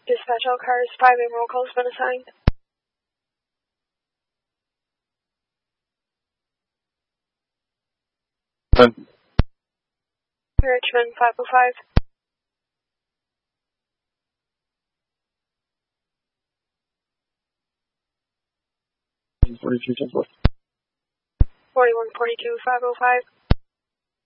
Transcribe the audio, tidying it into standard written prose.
Dispatch all cars, 5 AM roll call has been assigned. Richmond 505. Forty-two, 4142 505.